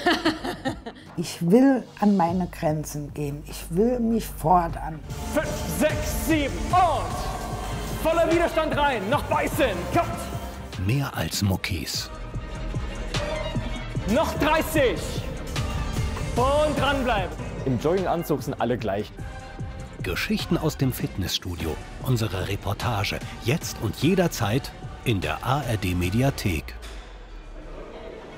Ich will an meine Grenzen gehen. Ich will mich fordern. 5, 6, 7 und voller Widerstand rein. Noch beißen. Cut. Mehr als Muckis. Noch 30. Und dranbleiben. Im Jogginganzug sind alle gleich. Geschichten aus dem Fitnessstudio. Unsere Reportage. Jetzt und jederzeit in der ARD Mediathek.